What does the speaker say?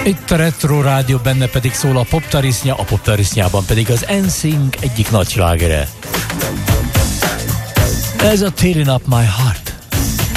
Itt a Retro Rádió, benne pedig szól a Poptarisznya, a Poptarisznyában pedig az NSYNC egyik nagy slágere. Ez a Tearing Up My Heart.